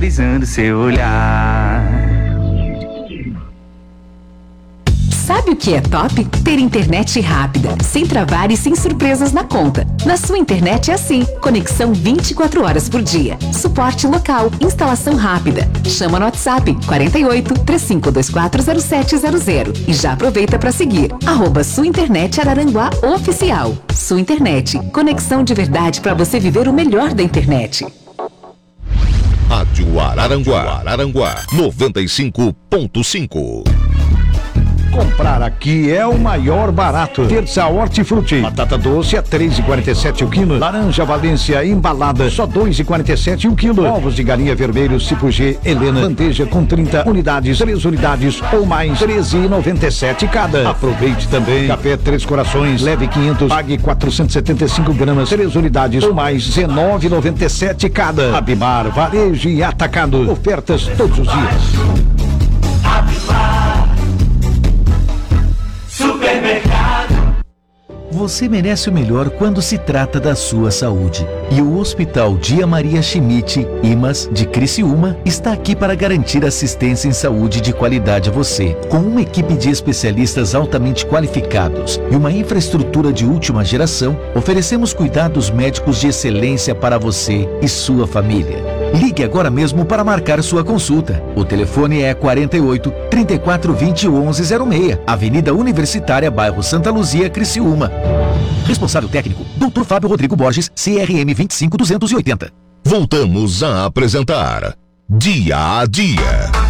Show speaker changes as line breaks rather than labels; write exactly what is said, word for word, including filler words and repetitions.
valorizando seu olhar.
Sabe o que é top? Ter internet rápida, sem travar e sem surpresas na conta. Na sua internet é assim, conexão vinte e quatro horas por dia, suporte local, instalação rápida. Chama no WhatsApp quarenta e oito, três cinco dois quatro, zero sete zero zero e já aproveita para seguir, arroba Sua Internet Araranguá Oficial. Sua Internet, conexão de verdade para você viver o melhor da internet.
Rádio Araranguá, Araranguá, noventa e cinco ponto cinco.
Comprar aqui é o maior barato. Terça Hortifruti. Batata doce a três e quarenta e sete o quilo. Laranja Valência embalada só dois e quarenta e sete o quilo. Ovos de galinha vermelhos tipo G Helena. Bandeja com trinta unidades, três unidades ou mais, treze e noventa e sete cada. Aproveite também. Café Três Corações, leve quinhentos, pague quatrocentos e setenta e cinco gramas, três unidades ou mais, dezenove e noventa e sete cada. Abimar, varejo e atacado. Ofertas todos os dias.
Abimar Supermercado.
Você merece o melhor quando se trata da sua saúde. E o Hospital Dia Maria Schmidt, I M A S, de Criciúma, está aqui para garantir assistência em saúde de qualidade a você. Com uma equipe de especialistas altamente qualificados e uma infraestrutura de última geração, oferecemos cuidados médicos de excelência para você e sua família. Ligue agora mesmo para marcar sua consulta. O telefone é quarenta e oito, trinta e quatro, vinte, onze zero seis, Avenida Universitária, bairro Santa Luzia, Criciúma. Responsável técnico, doutor Fábio Rodrigo Borges, C R M vinte e cinco duzentos e oitenta.
Voltamos a apresentar Dia a Dia.